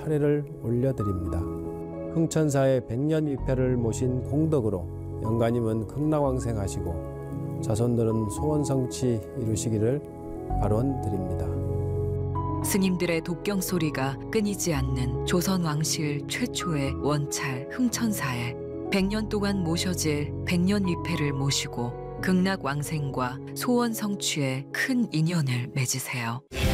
차례를 올려드립니다. 흥천사의 백년위패를 모신 공덕으로 영가님은 극락왕생하시고 자손들은 소원성취 이루시기를 발원드립니다. 스님들의 독경 소리가 끊이지 않는 조선 왕실 최초의 원찰 흥천사에 100년 동안 모셔질 백년위패를 모시고 극락왕생과 소원 성취에 큰 인연을 맺으세요.